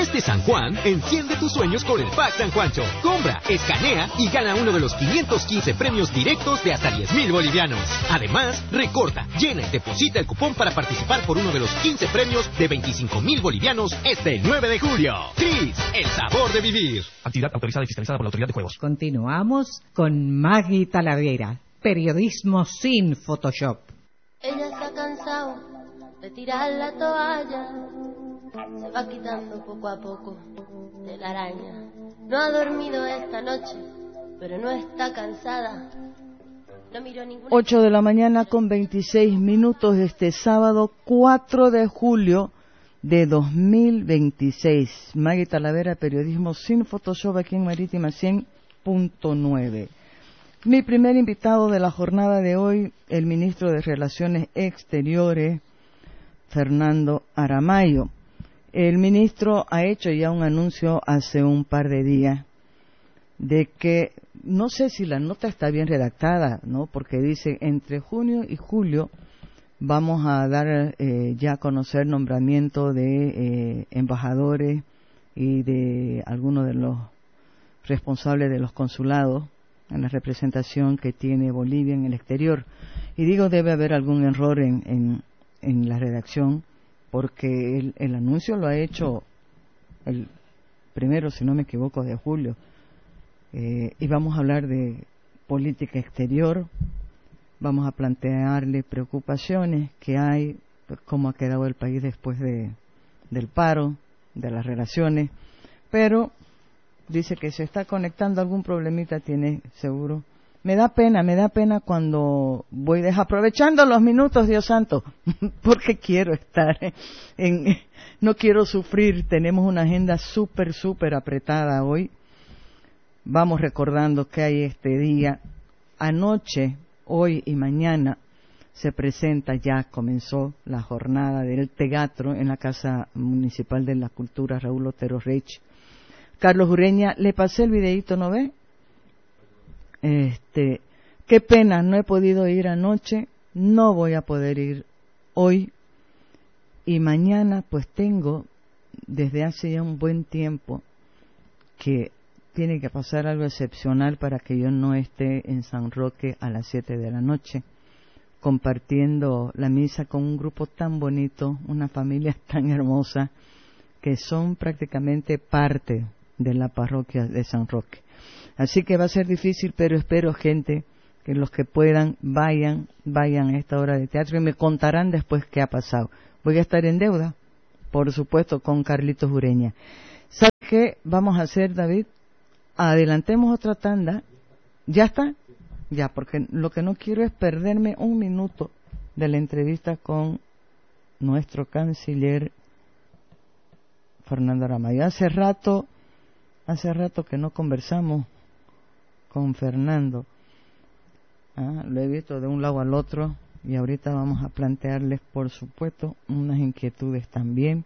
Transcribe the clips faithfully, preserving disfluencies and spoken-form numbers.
Este San Juan, enciende tus sueños con el Pack San Juancho. Compra, escanea y gana uno de los quinientos quince premios directos de hasta diez mil bolivianos. Además, recorta, llena y deposita el cupón para participar por uno de los quince premios de veinticinco mil bolivianos este nueve de julio. Tris, el sabor de vivir. Actividad autorizada y fiscalizada por la Autoridad de Juegos. Continuamos con Maggie Talavera. Periodismo sin Photoshop. Ella se ha cansado de tirar la toalla, se va quitando poco a poco de la araña. No ha dormido esta noche, pero no está cansada. No miró ninguna... ocho de la mañana con veintiséis minutos de este sábado cuatro de julio de dos mil veintiséis. Maggie Talavera, periodismo sin Photoshop, aquí en Marítima cien punto nueve. Mi primer invitado de la jornada de hoy, el ministro de Relaciones Exteriores, Fernando Aramayo. El ministro ha hecho ya un anuncio hace un par de días de que, no sé si la nota está bien redactada, ¿no? Porque dice, entre junio y julio vamos a dar eh, ya a conocer nombramiento de eh, embajadores y de algunos de los responsables de los consulados en la representación que tiene Bolivia en el exterior. Y digo, debe haber algún error en, en, en la redacción, porque el, el anuncio lo ha hecho el primero, si no me equivoco, de julio. Eh, y vamos a hablar de política exterior, vamos a plantearle preocupaciones que hay, pues, cómo ha quedado el país después de, del paro, de las relaciones, pero dice que se está conectando, algún problemita tiene seguro. Me da pena, me da pena cuando voy desaprovechando los minutos, Dios santo, porque quiero estar en, no quiero sufrir. Tenemos una agenda súper, súper apretada hoy. Vamos recordando que hay este día. Anoche, hoy y mañana se presenta, ya comenzó la jornada del teatro en la Casa Municipal de la Cultura Raúl Otero Reich. Carlos Ureña, le pasé el videíto, ¿no ve? Este, qué pena, no he podido ir anoche, no voy a poder ir hoy, y mañana pues tengo, desde hace ya un buen tiempo, que tiene que pasar algo excepcional para que yo no esté en San Roque a las siete de la noche, compartiendo la misa con un grupo tan bonito, una familia tan hermosa, que son prácticamente parte de la parroquia de San Roque. Así que va a ser difícil, pero espero, gente, que los que puedan vayan, vayan a esta hora de teatro y me contarán después qué ha pasado. Voy a estar en deuda, por supuesto, con Carlitos Ureña. ¿Sabes qué vamos a hacer, David? Adelantemos otra tanda. ¿Ya está? Ya, porque lo que no quiero es perderme un minuto de la entrevista con nuestro canciller Fernando Aramayo. Hace rato, hace rato que no conversamos con Fernando. Ah, lo he visto de un lado al otro y ahorita vamos a plantearles, por supuesto, unas inquietudes también.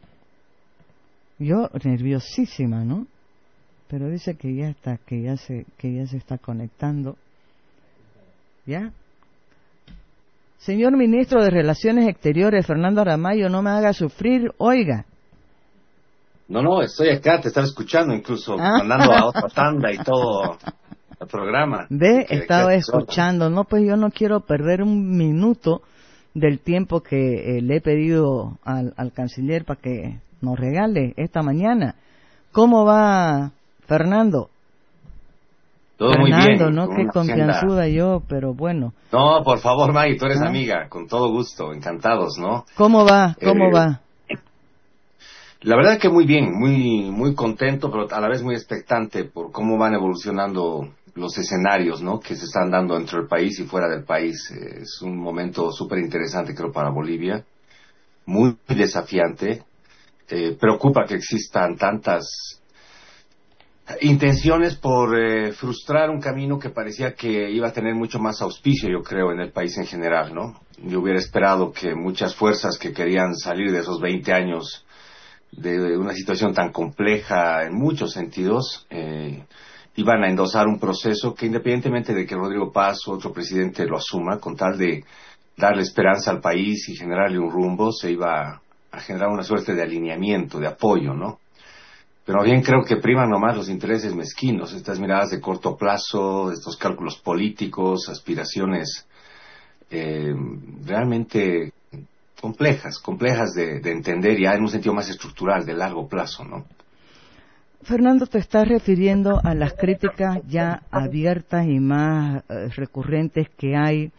Yo nerviosísima, ¿no? Pero dice que ya está, que ya se, que ya se está conectando. ¿Ya? Señor ministro de Relaciones Exteriores, Fernando Aramayo, no me haga sufrir, oiga. No, no, estoy acá, te estaba escuchando, incluso ah. mandando a otra tanda y todo el programa. Ve, estaba escuchando, no, pues yo no quiero perder un minuto del tiempo que eh, le he pedido al, al canciller para que nos regale esta mañana. ¿Cómo va, Fernando? Todo Fernando, muy bien. ¿no? Qué confianzuda yo, pero bueno. No, por favor, Maggie, tú eres ¿Ah? amiga, con todo gusto, encantados, ¿no? ¿Cómo va? ¿Cómo eh, va? La verdad que muy bien, muy muy contento, pero a la vez muy expectante por cómo van evolucionando los escenarios, ¿no? Que se están dando dentro del país y fuera del país. Eh, es un momento súper interesante, creo, para Bolivia, muy desafiante. Eh, preocupa que existan tantas intenciones por eh, frustrar un camino que parecía que iba a tener mucho más auspicio, yo creo, en el país en general, ¿no? Yo hubiera esperado que muchas fuerzas que querían salir de esos veinte años de una situación tan compleja en muchos sentidos, eh, iban a endosar un proceso que, independientemente de que Rodrigo Paz u otro presidente lo asuma, con tal de darle esperanza al país y generarle un rumbo, se iba a generar una suerte de alineamiento, de apoyo, ¿no? Pero bien creo que priman nomás los intereses mezquinos, estas miradas de corto plazo, estos cálculos políticos, aspiraciones eh, realmente complejas, complejas de, de entender ya en un sentido más estructural, de largo plazo, ¿no? Fernando, te estás refiriendo a las críticas ya abiertas y más eh, recurrentes que hay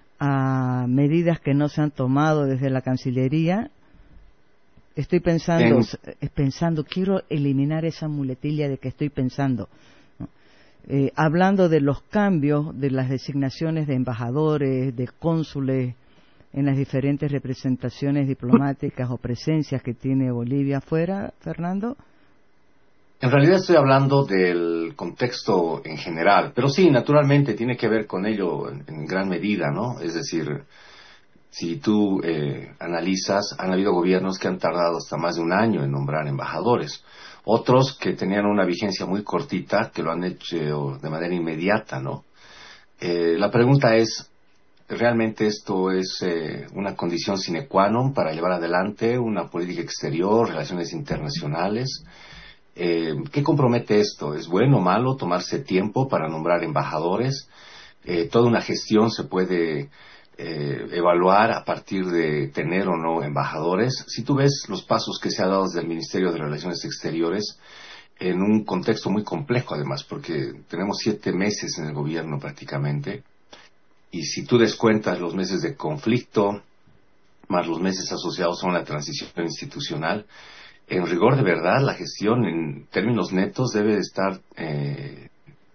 a medidas que no se han tomado desde la Cancillería. Estoy pensando, en... pensando, quiero eliminar esa muletilla de que estoy pensando. ¿no? Eh, hablando de los cambios de las designaciones de embajadores, de cónsules en las diferentes representaciones diplomáticas o presencias que tiene Bolivia afuera, Fernando. En realidad estoy hablando del contexto en general, pero sí, naturalmente tiene que ver con ello en, en gran medida, ¿no? Es decir, si tú eh, analizas, han habido gobiernos que han tardado hasta más de un año en nombrar embajadores, otros que tenían una vigencia muy cortita, que lo han hecho de manera inmediata, ¿no? Eh, la pregunta es, ¿realmente esto es eh, una condición sine qua non para llevar adelante una política exterior, relaciones internacionales? Eh, ¿Qué compromete esto? ¿Es bueno o malo tomarse tiempo para nombrar embajadores? Eh, toda una gestión se puede eh, evaluar a partir de tener o no embajadores. Si tú ves los pasos que se han dado desde el Ministerio de Relaciones Exteriores, en un contexto muy complejo además, porque tenemos siete meses en el gobierno prácticamente, y si tú descuentas los meses de conflicto, más los meses asociados a una transición institucional, en rigor de verdad, la gestión en términos netos debe estar, eh,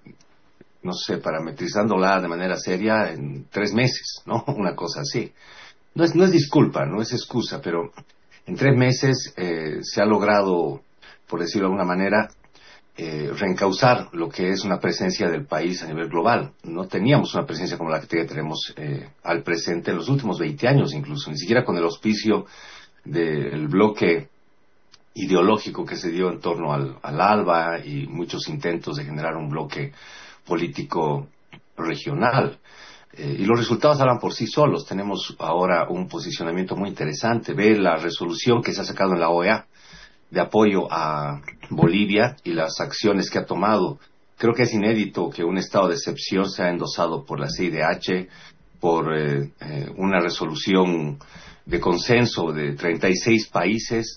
no sé, parametrizándola de manera seria en tres meses, ¿no? Una cosa así. No es, no es disculpa, no es excusa, pero en tres meses eh, se ha logrado, por decirlo de alguna manera, eh, reencauzar lo que es una presencia del país a nivel global. No teníamos una presencia como la que tenemos eh, al presente en los últimos veinte años incluso, ni siquiera con el auspicio del bloque ideológico que se dio en torno al, al ALBA y muchos intentos de generar un bloque político regional. Eh, y los resultados hablan por sí solos. Tenemos ahora un posicionamiento muy interesante. Ve la resolución que se ha sacado en la O E A de apoyo a Bolivia y las acciones que ha tomado. Creo que es inédito que un estado de excepción sea endosado por la C I D H, por eh, eh, una resolución de consenso de treinta y seis países,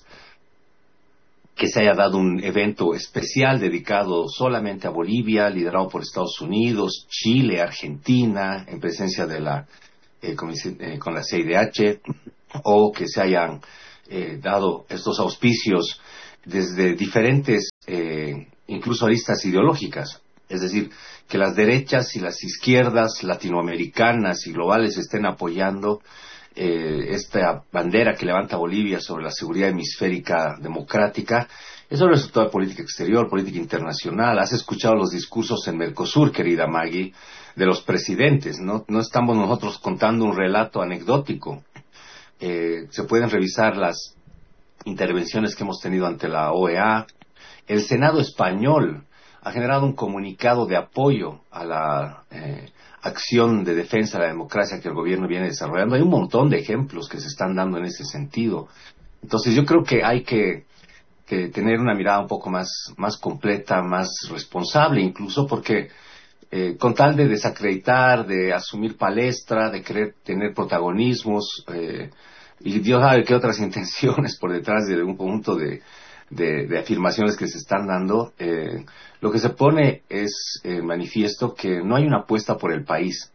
que se haya dado un evento especial dedicado solamente a Bolivia, liderado por Estados Unidos, Chile, Argentina, en presencia de la eh, con, eh, con la C I D H, o que se hayan eh, dado estos auspicios desde diferentes, eh, incluso aristas ideológicas. Es decir, que las derechas y las izquierdas latinoamericanas y globales estén apoyando Eh, esta bandera que levanta Bolivia sobre la seguridad hemisférica democrática. Eso es el resultado de política exterior, política internacional. Has escuchado los discursos en Mercosur, querida Maggie, de los presidentes. No, no estamos nosotros contando un relato anecdótico. Eh, se pueden revisar las intervenciones que hemos tenido ante la O E A. El Senado español ha generado un comunicado de apoyo a la eh, acción de defensa de la democracia que el gobierno viene desarrollando. Hay un montón de ejemplos que se están dando en ese sentido. Entonces yo creo que hay que, que tener una mirada un poco más, más completa, más responsable incluso, porque eh, con tal de desacreditar, de asumir palestra, de querer tener protagonismos, eh, y Dios sabe qué otras intenciones por detrás de un conjunto de De, de afirmaciones que se están dando, eh, lo que se pone es eh, manifiesto que no hay una apuesta por el país.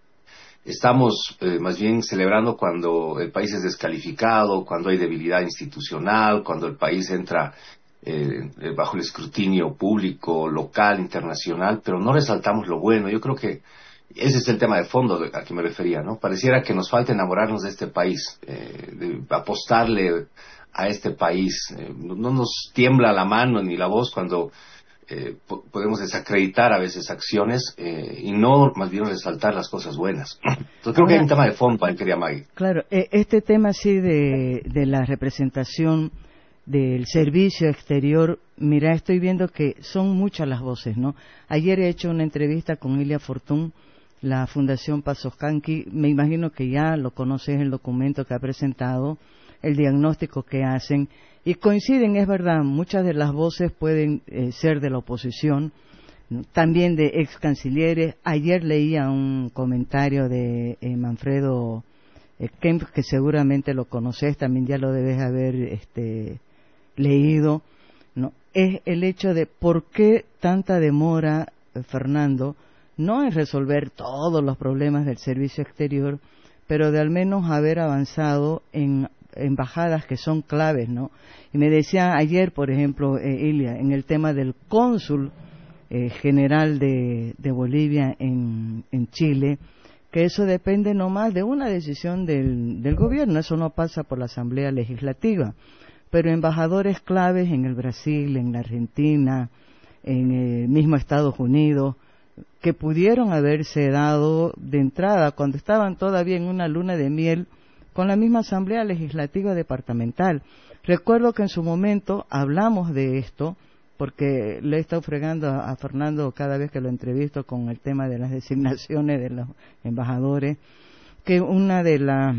Estamos eh, más bien celebrando cuando el país es descalificado, cuando hay debilidad institucional, cuando el país entra eh, bajo el escrutinio público, local, internacional, pero no resaltamos lo bueno. Yo creo que ese es el tema de fondo a que me refería, ¿no? Pareciera que nos falta enamorarnos de este país, eh, de apostarle a este país. Eh, no, no nos tiembla la mano ni la voz cuando eh, po podemos desacreditar a veces acciones eh, y no más bien resaltar las cosas buenas. Entonces creo que hay un tema de fondo ahí, quería Maggie. Claro, eh, este tema sí de, de la representación del servicio exterior, mira, estoy viendo que son muchas las voces, ¿no? Ayer he hecho una entrevista con Ilia Fortún, la Fundación Pazoscanqui. Me imagino que ya lo conoces, el documento que ha presentado, el diagnóstico que hacen, Y coinciden, es verdad, muchas de las voces pueden eh, ser de la oposición, ¿no? También de ex cancilleres. Ayer leía un comentario de eh, Manfredo eh, Kempf, que seguramente lo conoces, también ya lo debes haber este, leído, ¿no? Es el hecho de por qué tanta demora, eh, Fernando, no en resolver todos los problemas del servicio exterior, pero de al menos haber avanzado en embajadas que son claves, ¿no? Y me decía ayer, por ejemplo, eh, Ilia, en el tema del cónsul eh, general de, de Bolivia en, en Chile, que eso depende nomás de una decisión del, del gobierno, eso no pasa por la Asamblea Legislativa, pero embajadores claves en el Brasil, en la Argentina, en el mismo Estados Unidos, que pudieron haberse dado de entrada cuando estaban todavía en una luna de miel con la misma Asamblea Legislativa Departamental. Recuerdo que en su momento hablamos de esto, porque le he estado fregando a, a Fernando cada vez que lo entrevisto con el tema de las designaciones de los embajadores, que una de las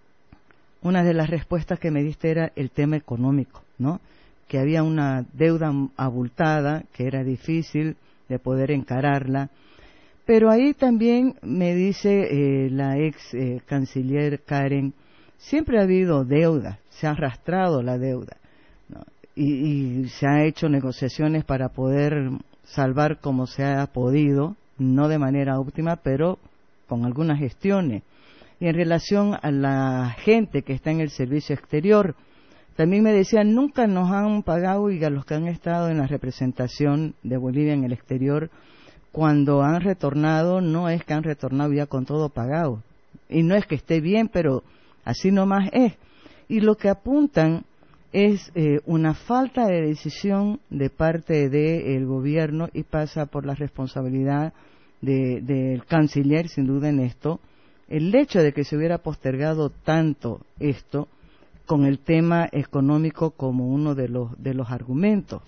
una de las respuestas que me diste era el tema económico, ¿no? Que había una deuda abultada, que era difícil de poder encararla. Pero ahí también me dice eh, la ex eh, canciller Karen, siempre ha habido deuda, se ha arrastrado la deuda, ¿no? y, y se ha hecho negociaciones para poder salvar como se ha podido, no de manera óptima, pero con algunas gestiones. Y en relación a la gente que está en el servicio exterior, también me decían, nunca nos han pagado, y a los que han estado en la representación de Bolivia en el exterior, cuando han retornado, no es que han retornado ya con todo pagado. Y no es que esté bien, pero así nomás es. Y lo que apuntan es eh, una falta de decisión de parte del gobierno, y pasa por la responsabilidad de, del canciller, sin duda, en esto. El hecho de que se hubiera postergado tanto esto con el tema económico como uno de los de los argumentos.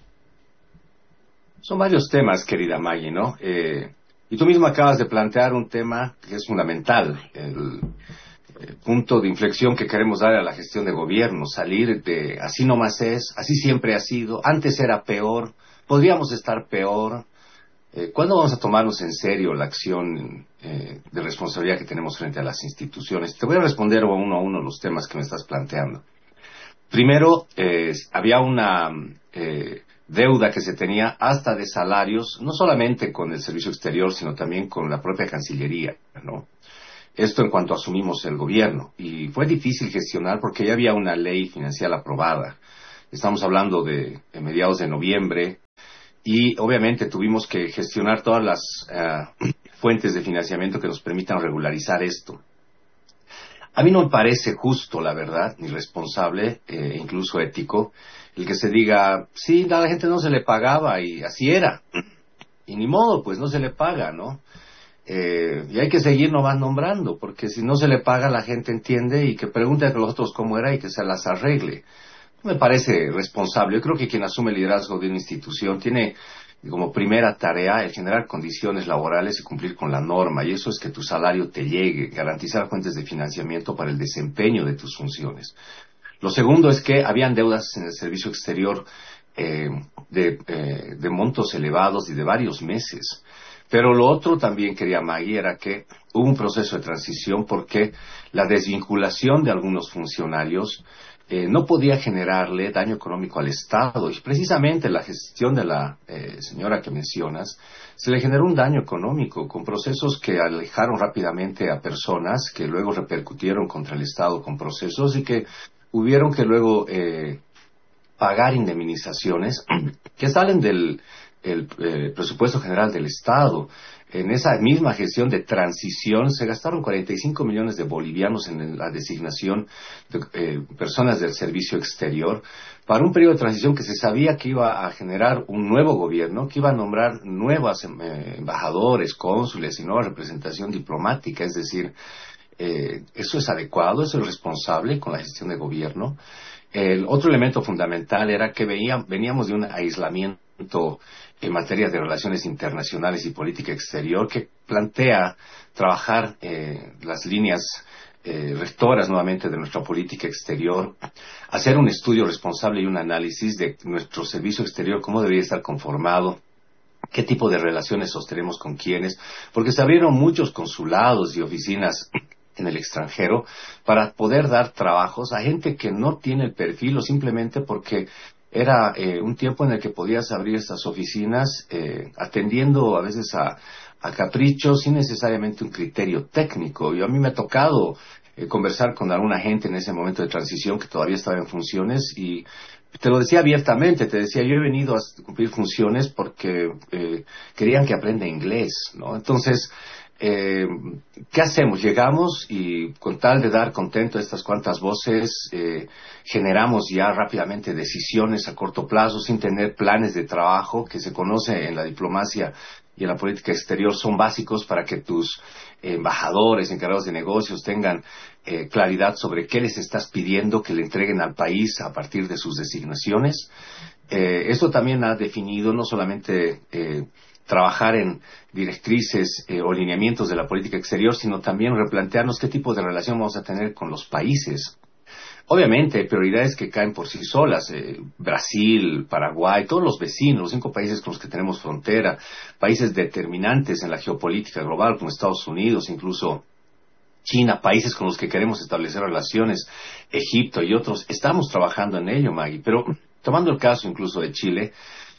Son varios temas, querida Maggie, ¿no? Eh, y tú mismo acabas de plantear un tema que es fundamental, el, el punto de inflexión que queremos dar a la gestión de gobierno, salir de así nomás es, así siempre ha sido, antes era peor, podríamos estar peor. Eh, ¿Cuándo vamos a tomarnos en serio la acción eh, de responsabilidad que tenemos frente a las instituciones? Te voy a responder uno a uno los temas que me estás planteando. Primero, eh, había una eh, deuda que se tenía hasta de salarios, no solamente con el servicio exterior, sino también con la propia Cancillería, ¿no? Esto en cuanto asumimos el gobierno. Y fue difícil gestionar porque ya había una ley financiera aprobada. Estamos hablando de, de mediados de noviembre, y obviamente tuvimos que gestionar todas las uh, fuentes de financiamiento que nos permitan regularizar esto. A mí no me parece justo, la verdad, ni responsable, eh, incluso ético, el que se diga, sí, a la gente no se le pagaba y así era. Y ni modo, pues no se le paga, ¿no? Eh, y hay que seguir nomás nombrando, porque si no se le paga, la gente entiende y que pregunte a los otros cómo era y que se las arregle. No me parece responsable. Yo creo que quien asume el liderazgo de una institución tiene como primera tarea el generar condiciones laborales y cumplir con la norma, y eso es que tu salario te llegue, garantizar fuentes de financiamiento para el desempeño de tus funciones. Lo segundo es que habían deudas en el servicio exterior eh, de, eh, de montos elevados y de varios meses. Pero lo otro también, quería Maggie, era que hubo un proceso de transición porque la desvinculación de algunos funcionarios Eh, no podía generarle daño económico al Estado, y precisamente la gestión de la eh, señora que mencionas se le generó un daño económico con procesos que alejaron rápidamente a personas que luego repercutieron contra el Estado con procesos y que hubieron que luego eh, pagar indemnizaciones que salen del el, eh, presupuesto general del Estado. En esa misma gestión de transición se gastaron cuarenta y cinco millones de bolivianos en la designación de eh, personas del servicio exterior para un periodo de transición que se sabía que iba a generar un nuevo gobierno, que iba a nombrar nuevos eh, embajadores, cónsules y nueva representación diplomática. Es decir, eh, ¿eso es adecuado? ¿Eso es responsable con la gestión de gobierno? El otro elemento fundamental era que veía, veníamos de un aislamiento en materia de relaciones internacionales y política exterior que plantea trabajar eh, las líneas eh, rectoras nuevamente de nuestra política exterior, hacer un estudio responsable y un análisis de nuestro servicio exterior, cómo debería estar conformado, qué tipo de relaciones sostenemos con quiénes, porque se abrieron muchos consulados y oficinas en el extranjero para poder dar trabajos a gente que no tiene el perfil o simplemente porque era eh, un tiempo en el que podías abrir estas oficinas eh, atendiendo a veces a, a caprichos sin necesariamente un criterio técnico. Y a mí me ha tocado eh, conversar con alguna gente en ese momento de transición que todavía estaba en funciones y te lo decía abiertamente, te decía, yo he venido a cumplir funciones porque eh, querían que aprenda inglés, ¿no? Entonces, eh, ¿qué hacemos? Llegamos y con tal de dar contento a estas cuantas voces, eh, generamos ya rápidamente decisiones a corto plazo sin tener planes de trabajo que se conoce en la diplomacia y en la política exterior, son básicos para que tus embajadores, encargados de negocios tengan eh, claridad sobre qué les estás pidiendo que le entreguen al país a partir de sus designaciones. Eh, esto también ha definido no solamente eh, trabajar en directrices eh, o lineamientos de la política exterior, sino también replantearnos qué tipo de relación vamos a tener con los países. Obviamente hay prioridades que caen por sí solas, eh, Brasil, Paraguay, todos los vecinos, los cinco países con los que tenemos frontera, países determinantes en la geopolítica global como Estados Unidos, incluso China, países con los que queremos establecer relaciones, Egipto y otros. Estamos trabajando en ello, Maggie, pero tomando el caso incluso de Chile,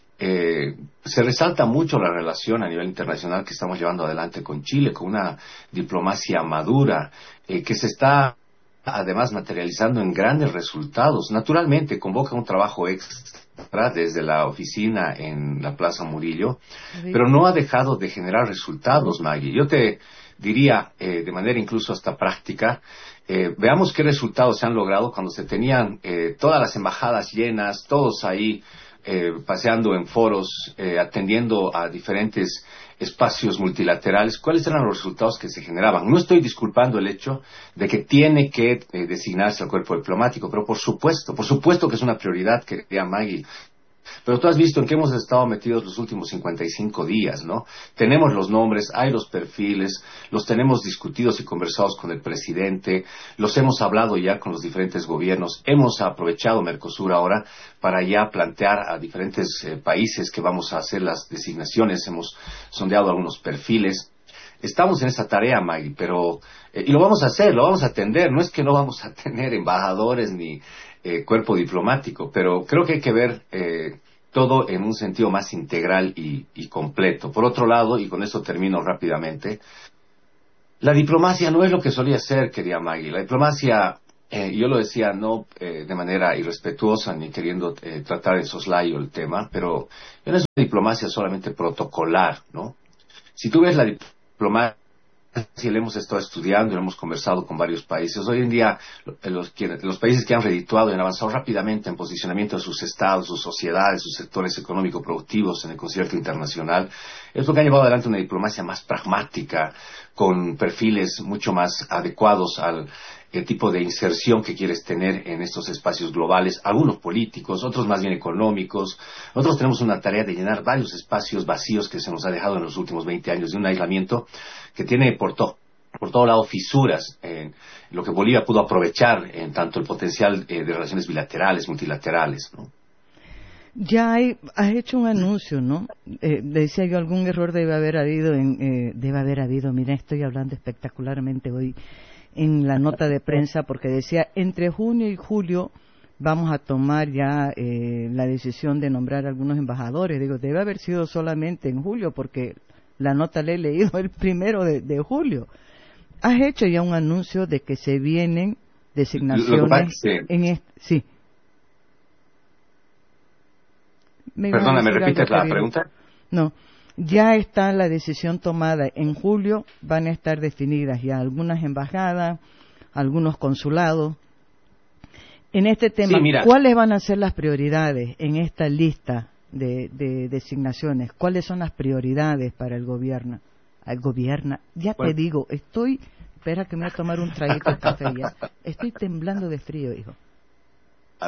eh, se resalta mucho la relación a nivel internacional que estamos llevando adelante con Chile, con una diplomacia madura, eh, que se está además materializando en grandes resultados. Naturalmente convoca un trabajo extra desde la oficina en la Plaza Murillo, pero no ha dejado de generar resultados, Maggie. Yo te diría, eh, de manera incluso hasta práctica, eh, veamos qué resultados se han logrado cuando se tenían eh, todas las embajadas llenas, todos ahí eh, paseando en foros, eh, atendiendo a diferentes espacios multilaterales. ¿Cuáles eran los resultados que se generaban? No estoy disculpando el hecho de que tiene que eh, designarse al cuerpo diplomático, pero por supuesto, por supuesto que es una prioridad, querida Maggie. Pero tú has visto en qué hemos estado metidos los últimos cincuenta y cinco días, ¿no? Tenemos los nombres, hay los perfiles, los tenemos discutidos y conversados con el presidente, los hemos hablado ya con los diferentes gobiernos, hemos aprovechado Mercosur ahora para ya plantear a diferentes eh, países que vamos a hacer las designaciones, hemos sondeado algunos perfiles. Estamos en esta tarea, Maggie, pero eh, y lo vamos a hacer, lo vamos a atender. No es que no vamos a tener embajadores ni eh, cuerpo diplomático, pero creo que hay que ver eh, todo en un sentido más integral y, y completo. Por otro lado, y con esto termino rápidamente, la diplomacia no es lo que solía ser, querida Maggie. La diplomacia, eh, yo lo decía no eh, de manera irrespetuosa ni queriendo eh, tratar de soslayo el tema, pero no es una diplomacia solamente protocolar, ¿no? Si tú ves la diplomacia, si le hemos estado estudiando y lo hemos conversado con varios países. Hoy en día, los, los países que han redituado y han avanzado rápidamente en posicionamiento de sus estados, sus sociedades, sus sectores económico-productivos en el concierto internacional, es lo que ha llevado adelante una diplomacia más pragmática, con perfiles mucho más adecuados al el tipo de inserción que quieres tener en estos espacios globales, algunos políticos, otros más bien económicos. Nosotros tenemos una tarea de llenar varios espacios vacíos que se nos ha dejado en los últimos veinte años de un aislamiento que tiene por, to por todo lado fisuras en lo que Bolivia pudo aprovechar en tanto el potencial eh, de relaciones bilaterales, multilaterales, ¿no? Ya hay, has hecho un anuncio, ¿no? Eh, decía yo, algún error debe haber habido, en, eh, debe haber habido, mira, estoy hablando espectacularmente hoy en la nota de prensa, porque decía, entre junio y julio vamos a tomar ya eh, la decisión de nombrar algunos embajadores. Digo, debe haber sido solamente en julio, porque la nota la he leído el primero de, de julio. Has hecho ya un anuncio de que se vienen designaciones en este... Sí. ¿Me Perdona, ¿me repites la pregunta? No. Ya está la decisión tomada. En julio van a estar definidas ya algunas embajadas, algunos consulados. En este tema, sí, ¿cuáles van a ser las prioridades en esta lista de, de designaciones? ¿Cuáles son las prioridades para el gobierno? El gobierno, ya bueno. Te digo, estoy... Espera que me voy a tomar un traguito de café ya. Estoy temblando de frío, hijo.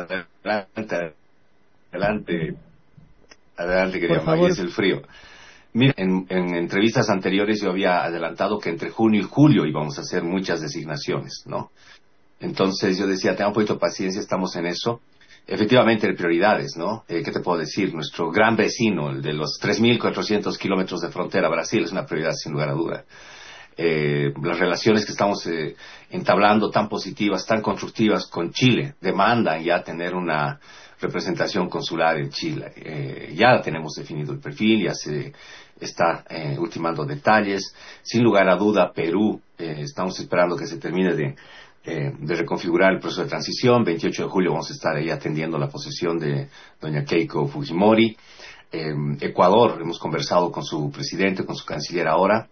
Adelante, adelante. Adelante, querida María, es el frío. Mira, en, en entrevistas anteriores yo había adelantado que entre junio y julio íbamos a hacer muchas designaciones, ¿no? Entonces yo decía, tengan un poquito de paciencia, estamos en eso. Efectivamente, hay prioridades, ¿no? Eh, ¿Qué te puedo decir? Nuestro gran vecino, el de los tres mil cuatrocientos kilómetros de frontera, Brasil, es una prioridad sin lugar a duda. Eh, las relaciones que estamos eh, entablando tan positivas, tan constructivas con Chile, demandan ya tener una representación consular en Chile. Eh, ya tenemos definido el perfil, ya se está eh, ultimando detalles. Sin lugar a duda, Perú, eh, estamos esperando que se termine de, eh, de reconfigurar el proceso de transición. veintiocho de julio vamos a estar ahí atendiendo la posesión de doña Keiko Fujimori. Eh, Ecuador, hemos conversado con su presidente, con su canciller ahora.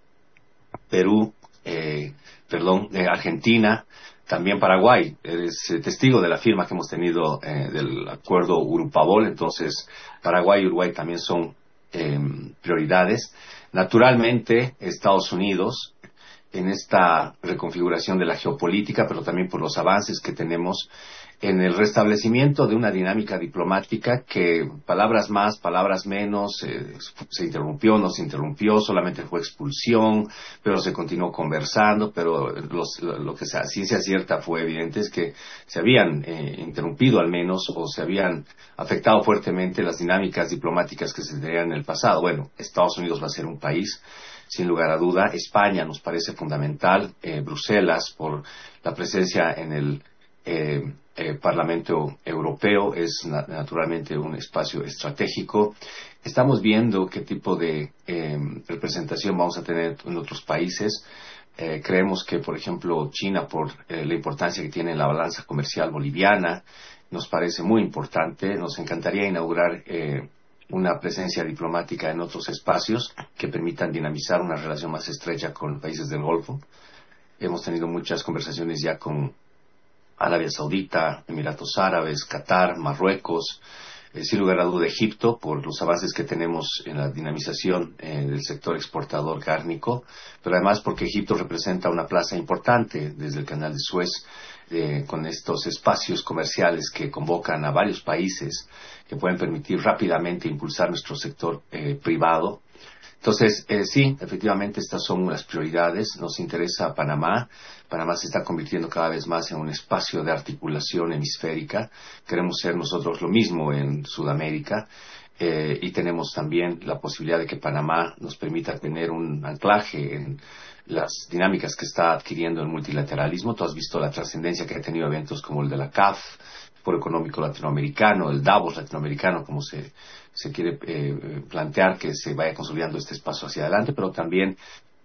Perú, eh, perdón, eh, Argentina, también Paraguay. Eres eh, testigo de la firma que hemos tenido eh, del acuerdo Urupabol, entonces Paraguay y Uruguay también son eh, prioridades. Naturalmente, Estados Unidos, en esta reconfiguración de la geopolítica, pero también por los avances que tenemos en el restablecimiento de una dinámica diplomática que, palabras más, palabras menos, eh, se interrumpió, no se interrumpió, solamente fue expulsión, pero se continuó conversando, pero los, lo, lo que a ciencia cierta fue evidente es que se habían eh, interrumpido al menos, o se habían afectado fuertemente las dinámicas diplomáticas que se tenían en el pasado. Bueno, Estados Unidos va a ser un país, sin lugar a duda. España nos parece fundamental, eh, Bruselas, por la presencia en el eh, eh, Parlamento Europeo, es na- naturalmente un espacio estratégico. Estamos viendo qué tipo de eh, representación vamos a tener en otros países. Eh, creemos que, por ejemplo, China, por eh, la importancia que tiene en la balanza comercial boliviana, nos parece muy importante. Nos encantaría inaugurar eh, una presencia diplomática en otros espacios que permitan dinamizar una relación más estrecha con países del Golfo. Hemos tenido muchas conversaciones ya con Arabia Saudita, Emiratos Árabes, Qatar, Marruecos, eh, sin lugar a duda Egipto, por los avances que tenemos en la dinamización eh, del sector exportador cárnico, pero además porque Egipto representa una plaza importante desde el canal de Suez, eh, con estos espacios comerciales que convocan a varios países que pueden permitir rápidamente impulsar nuestro sector eh, privado. Entonces, eh, sí, efectivamente estas son las prioridades. Nos interesa Panamá. Panamá se está convirtiendo cada vez más en un espacio de articulación hemisférica. Queremos ser nosotros lo mismo en Sudamérica. Eh, y tenemos también la posibilidad de que Panamá nos permita tener un anclaje en las dinámicas que está adquiriendo el multilateralismo. Tú has visto la trascendencia que ha tenido eventos como el de la C A F, Foro Económico Latinoamericano, el Davos Latinoamericano, como se, se quiere eh, plantear que se vaya consolidando este espacio hacia adelante, pero también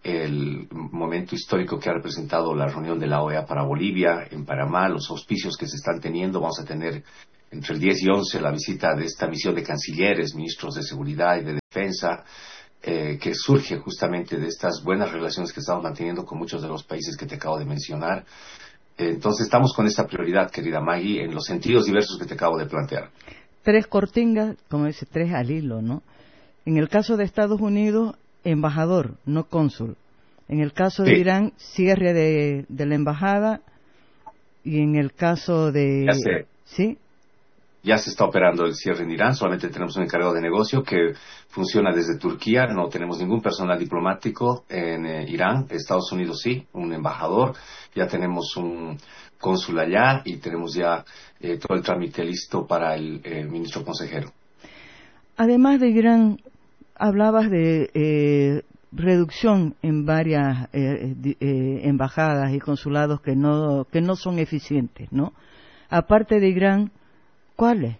el momento histórico que ha representado la reunión de la O E A para Bolivia, en Panamá, los auspicios que se están teniendo. Vamos a tener entre el diez y once la visita de esta misión de cancilleres, ministros de seguridad y de defensa, eh, que surge justamente de estas buenas relaciones que estamos manteniendo con muchos de los países que te acabo de mencionar. Entonces estamos con esta prioridad, querida Maggie, en los sentidos diversos que te acabo de plantear. Tres cortingas, como dice, tres al hilo, ¿no? En el caso de Estados Unidos, embajador, no cónsul. En el caso de sí. Irán, cierre de, de la embajada. Y en el caso de... Ya sé. ¿Sí? Ya se está operando el cierre en Irán, solamente tenemos un encargado de negocio que funciona desde Turquía, no tenemos ningún personal diplomático en eh, Irán. Estados Unidos sí, un embajador, ya tenemos un cónsul allá y tenemos ya eh, todo el trámite listo para el eh, ministro consejero. Además de Irán, hablabas de eh, reducción en varias eh, eh, embajadas y consulados que no, que no son eficientes, ¿no? Aparte de Irán, ¿cuáles?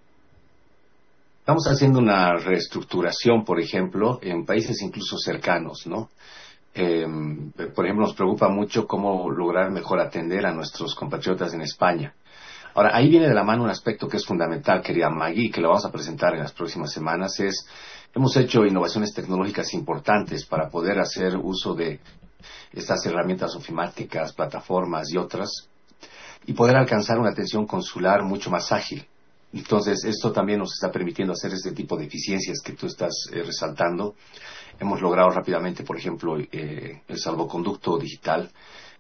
Estamos haciendo una reestructuración, por ejemplo, en países incluso cercanos, ¿no? Eh, por ejemplo, nos preocupa mucho cómo lograr mejor atender a nuestros compatriotas en España. Ahora, ahí viene de la mano un aspecto que es fundamental, querida Maggie, que lo vamos a presentar en las próximas semanas, es, hemos hecho innovaciones tecnológicas importantes para poder hacer uso de estas herramientas ofimáticas, plataformas y otras, y poder alcanzar una atención consular mucho más ágil. Entonces, esto también nos está permitiendo hacer este tipo de eficiencias que tú estás eh, resaltando. Hemos logrado rápidamente, por ejemplo, eh, el salvoconducto digital,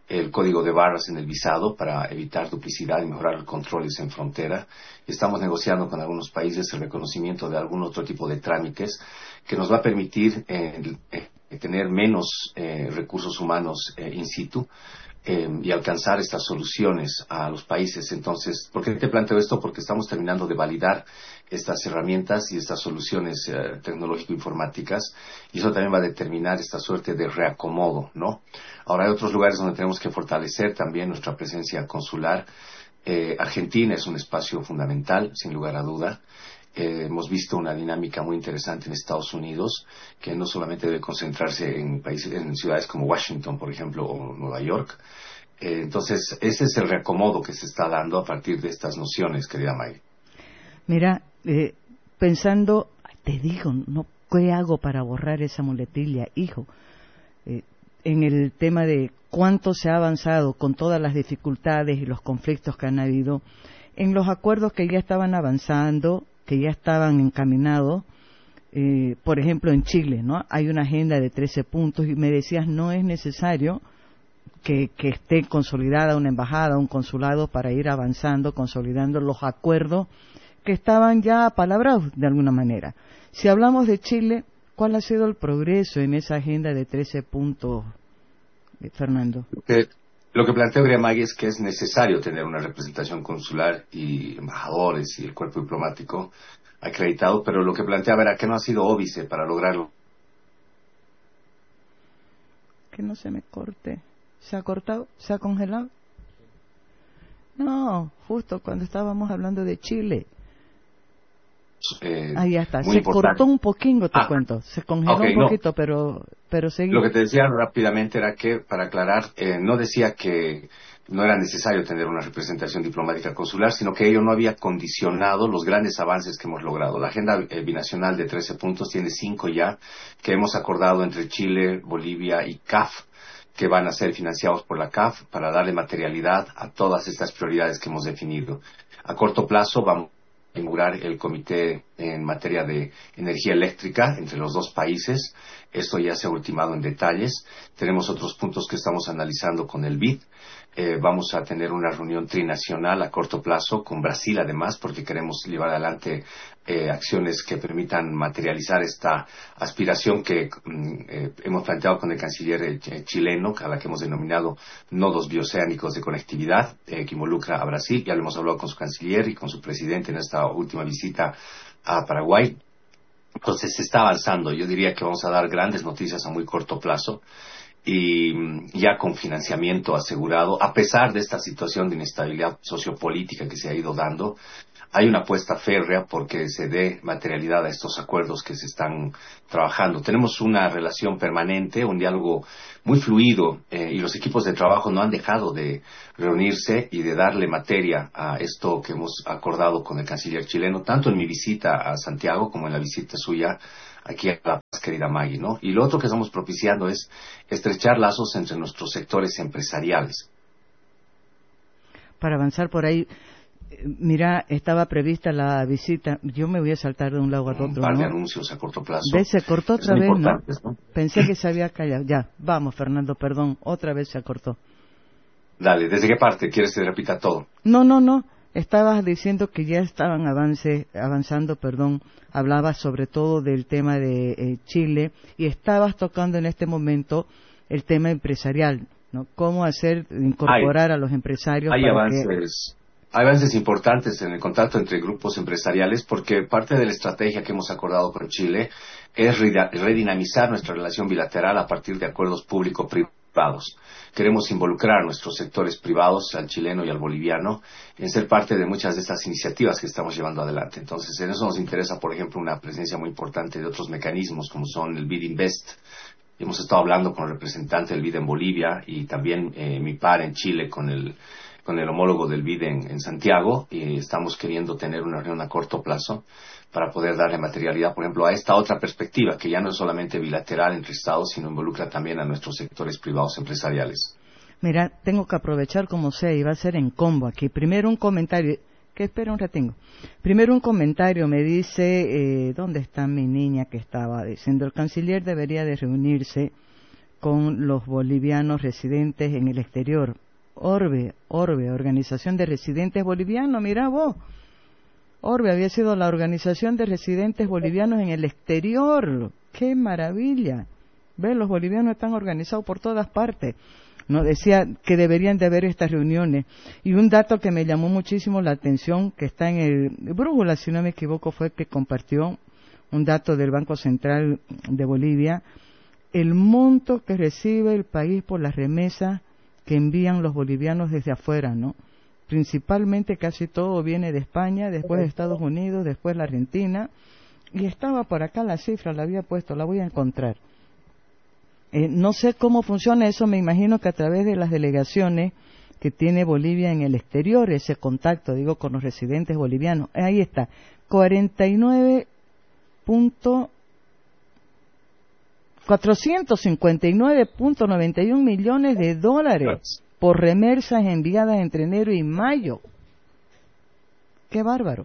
el código de barras en el visado para evitar duplicidad y mejorar los controles en frontera. Estamos negociando con algunos países el reconocimiento de algún otro tipo de trámites que nos va a permitir eh, eh, tener menos eh, recursos humanos eh, in situ eh, y alcanzar estas soluciones a los países. Entonces, ¿por qué te planteo esto? Porque estamos terminando de validar estas herramientas y estas soluciones eh, tecnológico-informáticas, y eso también va a determinar esta suerte de reacomodo, ¿no? Ahora hay otros lugares donde tenemos que fortalecer también nuestra presencia consular. Eh, Argentina es un espacio fundamental, sin lugar a duda. Eh, hemos visto una dinámica muy interesante en Estados Unidos, que no solamente debe concentrarse en países, en ciudades como Washington, por ejemplo, o Nueva York. Eh, entonces, ese es el reacomodo que se está dando a partir de estas nociones, querida Mayri. Mira, eh, pensando, te digo, no, ¿qué hago para borrar esa muletilla, hijo? Eh, en el tema de cuánto se ha avanzado con todas las dificultades y los conflictos que han habido, en los acuerdos que ya estaban avanzando, que ya estaban encaminados, eh, por ejemplo en Chile, ¿no? Hay una agenda de trece puntos y me decías, no es necesario que, que esté consolidada una embajada, un consulado para ir avanzando, consolidando los acuerdos que estaban ya apalabrados de alguna manera. Si hablamos de Chile, ¿cuál ha sido el progreso en esa agenda de trece puntos, Fernando? Eh, lo que planteo, Griamagui, es que es necesario tener una representación consular y embajadores y el cuerpo diplomático acreditado, pero lo que planteaba era que no ha sido óbice para lograrlo. Que no se me corte. ¿Se ha cortado? ¿Se ha congelado? No, justo cuando estábamos hablando de Chile. Eh, Ahí ya está, se importante. cortó un poquito, te ah, cuento, se congeló okay, un poquito, no. pero pero seguí. Lo que te decía rápidamente era que, para aclarar, eh, no decía que no era necesario tener una representación diplomática consular, sino que ello no había condicionado los grandes avances que hemos logrado. La agenda eh, binacional de trece puntos tiene cinco ya, que hemos acordado entre Chile, Bolivia y C A F, que van a ser financiados por la C A F para darle materialidad a todas estas prioridades que hemos definido. A corto plazo vamos inaugurar el comité en materia de energía eléctrica entre los dos países. Esto ya se ha ultimado en detalles. Tenemos otros puntos que estamos analizando con el B I D. Eh, vamos a tener una reunión trinacional a corto plazo con Brasil, además, porque queremos llevar adelante eh, acciones que permitan materializar esta aspiración que mm, eh, hemos planteado con el canciller eh, chileno, a la que hemos denominado nodos bioceánicos de conectividad, eh, que involucra a Brasil. Ya lo hemos hablado con su canciller y con su presidente en esta última visita a Paraguay. Entonces se está avanzando. Yo diría que vamos a dar grandes noticias a muy corto plazo, y ya con financiamiento asegurado, a pesar de esta situación de inestabilidad sociopolítica que se ha ido dando. Hay una apuesta férrea porque se dé materialidad a estos acuerdos que se están trabajando. Tenemos una relación permanente, un diálogo muy fluido, eh, y los equipos de trabajo no han dejado de reunirse y de darle materia a esto que hemos acordado con el canciller chileno, tanto en mi visita a Santiago como en la visita suya aquí a La Paz, querida Maggie, ¿no? Y lo otro que estamos propiciando es estrechar lazos entre nuestros sectores empresariales. Para avanzar por ahí, mira, estaba prevista la visita, yo me voy a saltar de un lado al otro, Un par ¿no? de anuncios a corto plazo. ¿Ves? Se cortó otra Son vez, ¿no? importantes, ¿no? Pensé que se había callado. Ya, vamos, Fernando, perdón, otra vez se cortó. Dale, ¿desde qué parte quieres que repita todo? No, no, no. Estabas diciendo que ya estaban avance, avanzando, perdón, hablabas sobre todo del tema de eh, Chile y estabas tocando en este momento el tema empresarial, ¿no? Cómo hacer, incorporar hay, a los empresarios. Hay para avances, que... hay avances importantes en el contacto entre grupos empresariales, porque parte de la estrategia que hemos acordado con Chile es redinamizar nuestra relación bilateral a partir de acuerdos público-privados. Queremos involucrar a nuestros sectores privados, al chileno y al boliviano, en ser parte de muchas de estas iniciativas que estamos llevando adelante. Entonces, en eso nos interesa, por ejemplo, una presencia muy importante de otros mecanismos, como son el B I D Invest. Hemos estado hablando con el representante del B I D en Bolivia y también eh, mi par en Chile con el, con el homólogo del B I D en, en Santiago, y estamos queriendo tener una reunión a corto plazo para poder darle materialidad, por ejemplo, a esta otra perspectiva, que ya no es solamente bilateral entre Estados, sino involucra también a nuestros sectores privados empresariales. Mira, tengo que aprovechar como sea, y va a ser en combo aquí. Primero un comentario, que espera un ratingo. Primero un comentario, me dice, eh, ¿dónde está mi niña que estaba diciendo? El canciller debería de reunirse con los bolivianos residentes en el exterior. Orbe, Orbe, Organización de Residentes Bolivianos, mira vos. Orbe había sido la Organización de Residentes Bolivianos en el exterior. ¡Qué maravilla! ¿Ves? Los bolivianos están organizados por todas partes. No decía que deberían de haber estas reuniones. Y un dato que me llamó muchísimo la atención, que está en el Brújula, si no me equivoco, fue que compartió un dato del Banco Central de Bolivia, el monto que recibe el país por las remesas que envían los bolivianos desde afuera, ¿no? Principalmente casi todo viene de España, después de Estados Unidos, después la Argentina, y estaba por acá la cifra, la había puesto, la voy a encontrar. Eh, no sé cómo funciona eso, me imagino que a través de las delegaciones que tiene Bolivia en el exterior, ese contacto, digo, con los residentes bolivianos. Ahí está, cuarenta y nueve punto cuatrocientos cincuenta y nueve punto noventa y uno millones de dólares por remesas enviadas entre enero y mayo. ¡Qué bárbaro!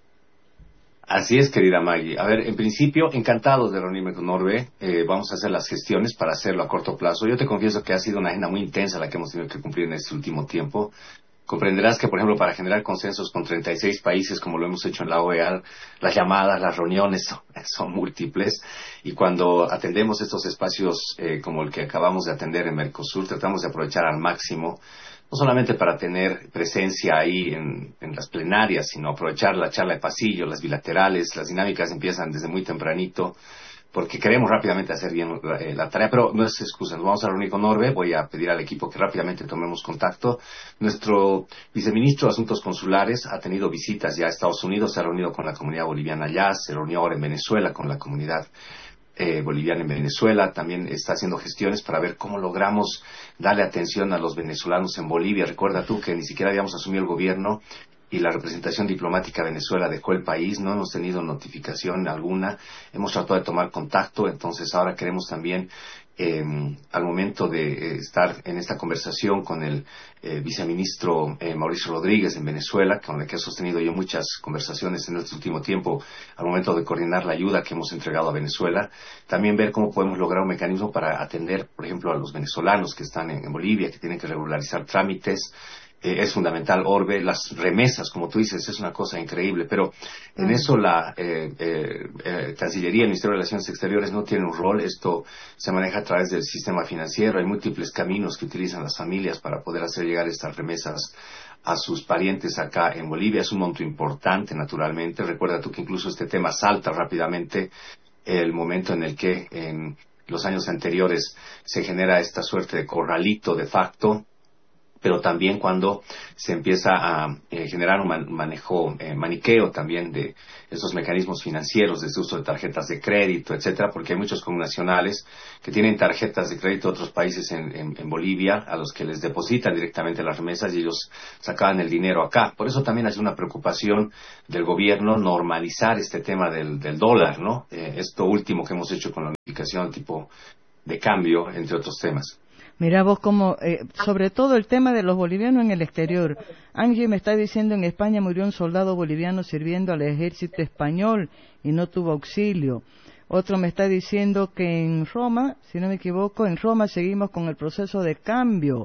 Así es, querida Maggie. A ver, en principio, encantados de reunirme con Orbe. Eh, vamos a hacer las gestiones para hacerlo a corto plazo. Yo te confieso que ha sido una agenda muy intensa la que hemos tenido que cumplir en este último tiempo. Comprenderás que, por ejemplo, para generar consensos con treinta y seis países, como lo hemos hecho en la O E A, las llamadas, las reuniones son, son múltiples. Y cuando atendemos estos espacios eh, como el que acabamos de atender en Mercosur, tratamos de aprovechar al máximo, no solamente para tener presencia ahí en, en las plenarias, sino aprovechar la charla de pasillo, las bilaterales. Las dinámicas empiezan desde muy tempranito, porque queremos rápidamente hacer bien la, eh, la tarea, pero no es excusa. Nos vamos a reunir con Orbe, voy a pedir al equipo que rápidamente tomemos contacto. Nuestro viceministro de Asuntos Consulares ha tenido visitas ya a Estados Unidos, se ha reunido con la comunidad boliviana allá, se reunió ahora en Venezuela con la comunidad eh, boliviana en Venezuela, también está haciendo gestiones para ver cómo logramos darle atención a los venezolanos en Bolivia. Recuerda tú que ni siquiera habíamos asumido el gobierno y la representación diplomática de Venezuela dejó el país, no hemos tenido notificación alguna, hemos tratado de tomar contacto, entonces ahora queremos también, eh, al momento de eh, estar en esta conversación con el eh, viceministro eh, Mauricio Rodríguez en Venezuela, con el que he sostenido yo muchas conversaciones en este último tiempo, al momento de coordinar la ayuda que hemos entregado a Venezuela, también ver cómo podemos lograr un mecanismo para atender, por ejemplo, a los venezolanos que están en, en Bolivia, que tienen que regularizar trámites. Eh, es fundamental, Orbe, las remesas, como tú dices, es una cosa increíble, pero en uh-huh. eso la eh, eh, eh, Cancillería, el Ministerio de Relaciones Exteriores no tiene un rol. Esto se maneja a través del sistema financiero, hay múltiples caminos que utilizan las familias para poder hacer llegar estas remesas a sus parientes acá en Bolivia. Es un monto importante, naturalmente. Recuerda tú que incluso este tema salta rápidamente el momento en el que en los años anteriores se genera esta suerte de corralito de facto, pero también cuando se empieza a eh, generar un man- manejo, eh, maniqueo también de esos mecanismos financieros, desde uso de tarjetas de crédito, etcétera, porque hay muchos connacionales que tienen tarjetas de crédito de otros países en, en, en Bolivia, a los que les depositan directamente las remesas y ellos sacaban el dinero acá. Por eso también hay una preocupación del gobierno normalizar este tema del, del dólar, ¿no? Eh, esto último que hemos hecho con la unificación tipo de cambio, entre otros temas. Mira vos como, eh, sobre todo el tema de los bolivianos en el exterior. Angie me está diciendo, en España murió un soldado boliviano sirviendo al ejército español y no tuvo auxilio. Otro me está diciendo que en Roma, si no me equivoco, en Roma seguimos con el proceso de cambio.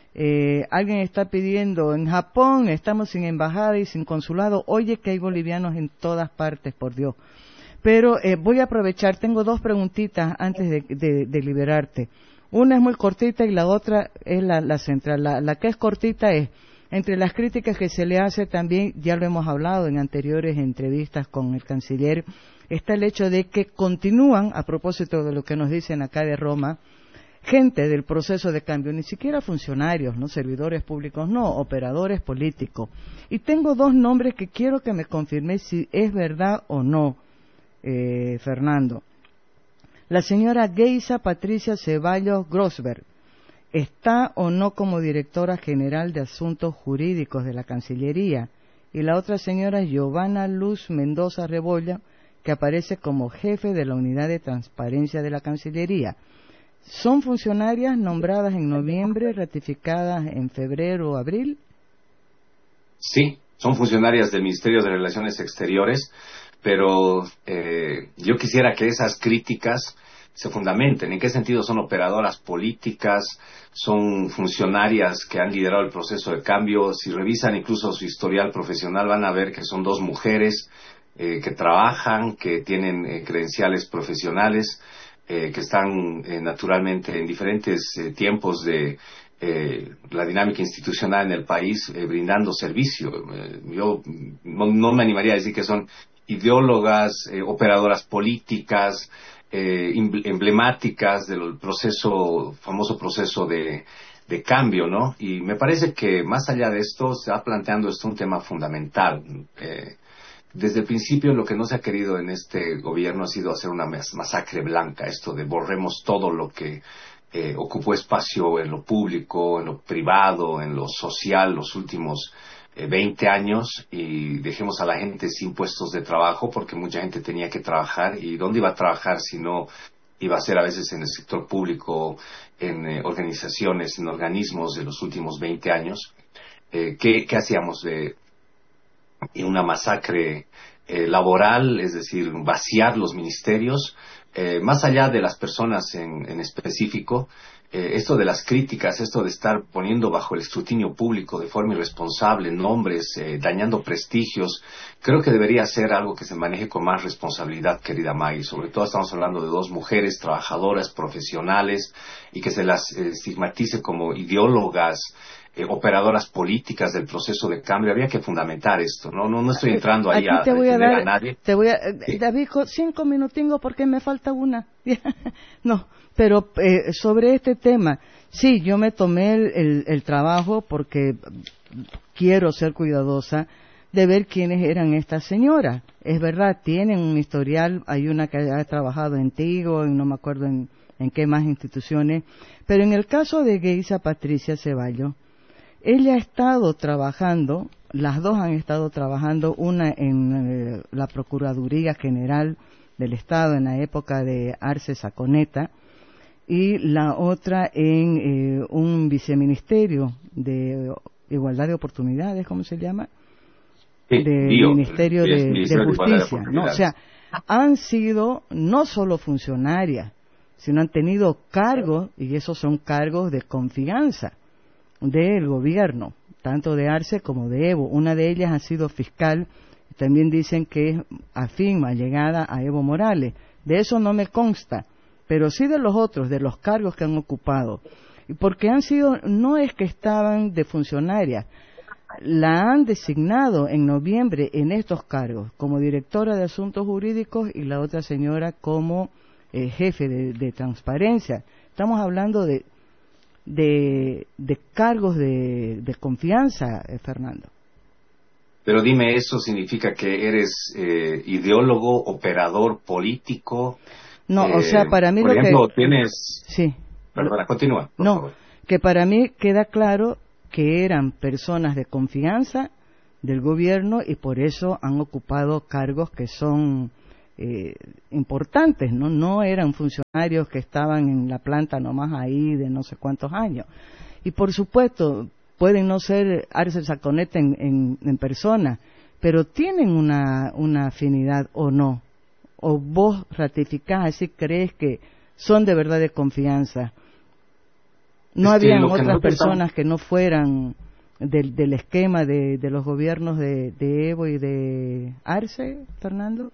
Eh, alguien está pidiendo, en Japón estamos sin embajada y sin consulado. Oye, que hay bolivianos en todas partes, por Dios. Pero eh, voy a aprovechar, tengo dos preguntitas antes de, de, de liberarte. Una es muy cortita y la otra es la, la central. La, la que es cortita es, entre las críticas que se le hace también, ya lo hemos hablado en anteriores entrevistas con el canciller, está el hecho de que continúan, a propósito de lo que nos dicen acá de Roma, gente del proceso de cambio, ni siquiera funcionarios, no servidores públicos, no, operadores políticos. Y tengo dos nombres que quiero que me confirme si es verdad o no, eh, Fernando. La señora Geisa Patricia Ceballos Grosberg, ¿está o no como directora general de Asuntos Jurídicos de la Cancillería? Y la otra señora Giovanna Luz Mendoza Rebolla, que aparece como jefe de la Unidad de Transparencia de la Cancillería. ¿Son funcionarias nombradas en noviembre, ratificadas en febrero o abril? Sí, son funcionarias del Ministerio de Relaciones Exteriores, pero eh, yo quisiera que esas críticas se fundamenten. ¿En qué sentido son operadoras políticas? ¿Son funcionarias que han liderado el proceso de cambio? Si revisan incluso su historial profesional van a ver que son dos mujeres eh, que trabajan, que tienen eh, credenciales profesionales, eh, que están eh, naturalmente en diferentes eh, tiempos de eh, la dinámica institucional en el país eh, brindando servicio. Eh, yo no, no me animaría a decir que son ideólogas, eh, operadoras políticas, eh, emblemáticas del proceso, famoso proceso de, de cambio, ¿no? Y me parece que más allá de esto se va planteando esto un tema fundamental. Eh, desde el principio lo que no se ha querido en este gobierno ha sido hacer una mas masacre blanca, esto de borremos todo lo que eh, ocupó espacio en lo público, en lo privado, en lo social los últimos veinte años y dejemos a la gente sin puestos de trabajo porque mucha gente tenía que trabajar y ¿dónde iba a trabajar si no iba a ser a veces en el sector público, en eh, organizaciones, en organismos de los últimos veinte años? Eh, ¿qué, ¿Qué hacíamos? de una masacre eh, laboral, es decir, vaciar los ministerios, eh, más allá de las personas en, en específico. Eh, esto de las críticas, esto de estar poniendo bajo el escrutinio público de forma irresponsable nombres, eh, dañando prestigios, creo que debería ser algo que se maneje con más responsabilidad, querida Maggie. Sobre todo estamos hablando de dos mujeres trabajadoras, profesionales, y que se las eh, estigmatice como ideólogas, eh, operadoras políticas del proceso de cambio. Habría que fundamentar esto, ¿no? No, no estoy entrando ahí a, te voy a, dar, a nadie. Te voy a, sí. David, cinco minutingos porque me falta una. No. Pero eh, sobre este tema, sí, yo me tomé el, el, el trabajo porque quiero ser cuidadosa de ver quiénes eran estas señoras. Es verdad, tienen un historial, hay una que ha trabajado en Tigo, en no me acuerdo en, en qué más instituciones, pero en el caso de Geisa Patricia Ceballos, ella ha estado trabajando, las dos han estado trabajando, una en eh, la Procuraduría General del Estado en la época de Arce Saconeta, y la otra en eh, un viceministerio de Igualdad de Oportunidades, ¿cómo se llama? Sí, del Dio, Ministerio el, de, el de Justicia, de ¿no? O sea, han sido no solo funcionarias, sino han tenido cargos, y esos son cargos de confianza del gobierno, tanto de Arce como de Evo. Una de ellas ha sido fiscal, también dicen que es afín, allegada a Evo Morales. De eso no me consta, pero sí de los otros, de los cargos que han ocupado. Y porque han sido, no es que estaban de funcionarias, la han designado en noviembre en estos cargos, como directora de Asuntos Jurídicos y la otra señora como eh, jefe de, de transparencia. Estamos hablando de, de, de cargos de, de confianza, eh, Fernando. Pero dime, ¿eso significa que eres eh, ideólogo, operador político? No, eh, o sea, para mí por lo ejemplo, que... tienes... Sí. Perdona, continúa, por no, favor. Que para mí queda claro que eran personas de confianza del gobierno y por eso han ocupado cargos que son eh, importantes, ¿no? No eran funcionarios que estaban en la planta nomás ahí de no sé cuántos años. Y por supuesto, pueden no ser Arce Saconeta en, en, en persona, pero tienen una, una afinidad o no. O vos ratificás, así crees que son de verdad de confianza. No es que habían otras no personas que no fueran del, del esquema de, de los gobiernos de, de Evo y de Arce, Fernando.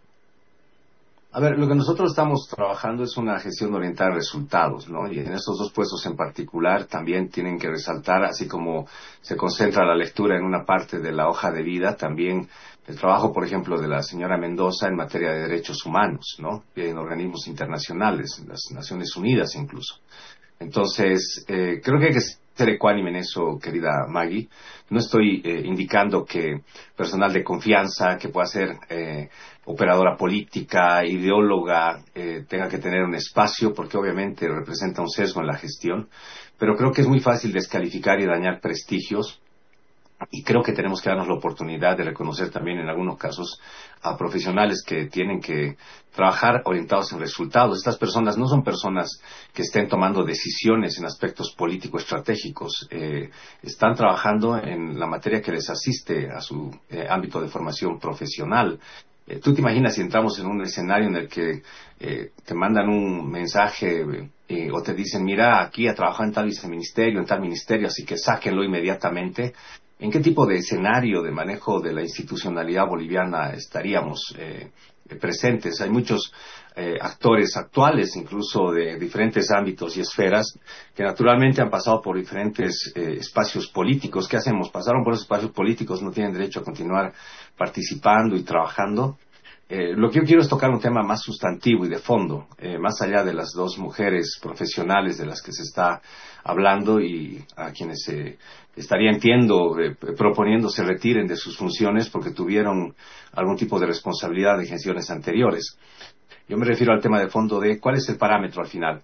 A ver, lo que nosotros estamos trabajando es una gestión orientada a resultados, ¿no? Y en estos dos puestos en particular también tienen que resaltar, así como se concentra la lectura en una parte de la hoja de vida, también el trabajo, por ejemplo, de la señora Mendoza en materia de derechos humanos, ¿no? En organismos internacionales, en las Naciones Unidas incluso. Entonces, eh, creo que hay que ser ecuánime en eso, querida Maggie. No estoy eh, indicando que personal de confianza, que pueda ser eh, operadora política, ideóloga, eh, tenga que tener un espacio, porque obviamente representa un sesgo en la gestión, pero creo que es muy fácil descalificar y dañar prestigios, y creo que tenemos que darnos la oportunidad de reconocer también en algunos casos a profesionales que tienen que trabajar orientados en resultados. Estas personas no son personas que estén tomando decisiones en aspectos político-estratégicos, eh, están trabajando en la materia que les asiste a su eh, ámbito de formación profesional. Eh, ¿Tú te imaginas si entramos en un escenario en el que eh, te mandan un mensaje eh, o te dicen, mira, aquí ha trabajado en tal viceministerio, en tal ministerio, así que sáquenlo inmediatamente? ¿En qué tipo de escenario de manejo de la institucionalidad boliviana estaríamos eh, presentes? Hay muchos eh, actores actuales, incluso de diferentes ámbitos y esferas, que naturalmente han pasado por diferentes eh, espacios políticos. ¿Qué hacemos? Pasaron por esos espacios políticos, no tienen derecho a continuar participando y trabajando. Eh, lo que yo quiero es tocar un tema más sustantivo y de fondo, eh, más allá de las dos mujeres profesionales de las que se está hablando y a quienes eh, estaría, entiendo, eh, proponiendo se retiren de sus funciones porque tuvieron algún tipo de responsabilidad en gestiones anteriores. Yo me refiero al tema de fondo de cuál es el parámetro al final.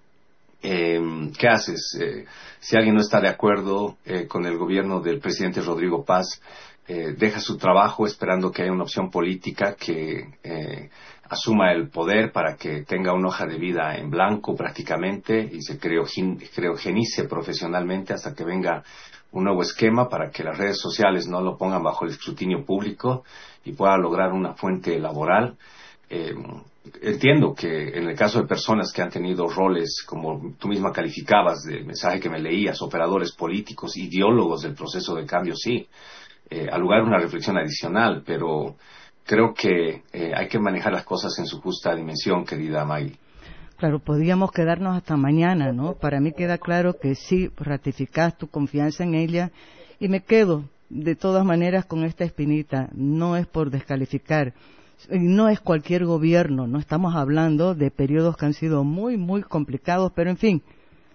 Eh, ¿Qué haces? Eh, si alguien no está de acuerdo eh, con el gobierno del presidente Rodrigo Paz, Eh, deja su trabajo esperando que haya una opción política que eh, asuma el poder para que tenga una hoja de vida en blanco prácticamente y se creogen, creogenice profesionalmente hasta que venga un nuevo esquema para que las redes sociales no lo pongan bajo el escrutinio público y pueda lograr una fuente laboral. Eh, entiendo que en el caso de personas que han tenido roles, como tú misma calificabas del mensaje que me leías, operadores políticos, ideólogos del proceso de cambio, sí, Eh, al lugar una reflexión adicional, pero creo que eh, hay que manejar las cosas en su justa dimensión, querida Maggie. Claro, podíamos quedarnos hasta mañana, ¿no? Para mí queda claro que sí, ratificás tu confianza en ella y me quedo de todas maneras con esta espinita. No es por descalificar, no es cualquier gobierno, no estamos hablando de periodos que han sido muy, muy complicados, pero en fin,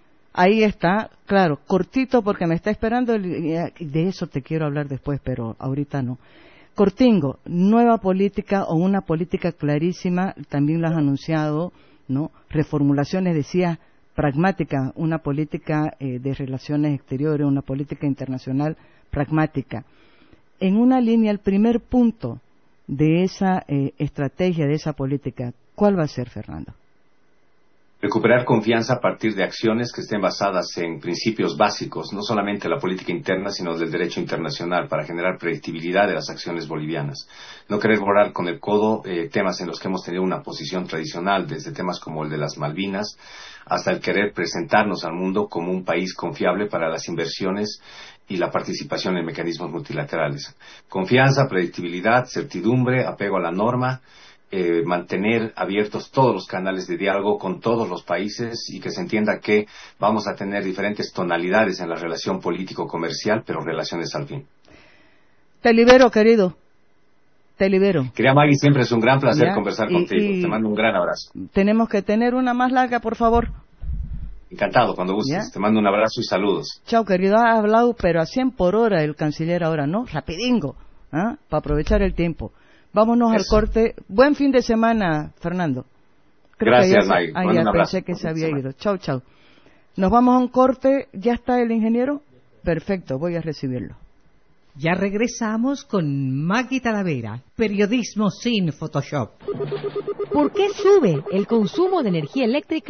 ahí está, claro, cortito porque me está esperando, el, de eso te quiero hablar después, pero ahorita no. Cortingo, nueva política o una política clarísima, también lo has anunciado, ¿no? Reformulaciones, decía, pragmática, una política eh, de relaciones exteriores, una política internacional pragmática. En una línea, el primer punto de esa eh, estrategia, de esa política, ¿cuál va a ser, Fernando? Recuperar confianza a partir de acciones que estén basadas en principios básicos, no solamente de la política interna, sino del derecho internacional, para generar predictibilidad de las acciones bolivianas. No querer borrar con el codo eh, temas en los que hemos tenido una posición tradicional, desde temas como el de las Malvinas, hasta el querer presentarnos al mundo como un país confiable para las inversiones y la participación en mecanismos multilaterales. Confianza, predictibilidad, certidumbre, apego a la norma, Eh, mantener abiertos todos los canales de diálogo con todos los países y que se entienda que vamos a tener diferentes tonalidades en la relación político-comercial, pero relaciones al fin. Te libero, querido. Te libero. Querida Maggie, siempre es un gran placer ¿Ya? conversar y, contigo. y Te mando un gran abrazo. Tenemos que tener una más larga, por favor. Encantado, cuando gustes. ¿Ya? Te mando un abrazo y saludos. Chao, querido. Ha hablado, pero a cien por hora el canciller ahora, ¿no? Rapidingo, ¿ah? Para aprovechar el tiempo. Vámonos Eso. al corte. Buen fin de semana, Fernando. Creo Gracias, que Mike. Ah, ya pensé que se había ido. Chau, chau. Nos vamos a un corte. ¿Ya está el ingeniero? Perfecto, voy a recibirlo. Ya regresamos con Maggie Talavera, periodismo sin Photoshop. ¿Por qué sube el consumo de energía eléctrica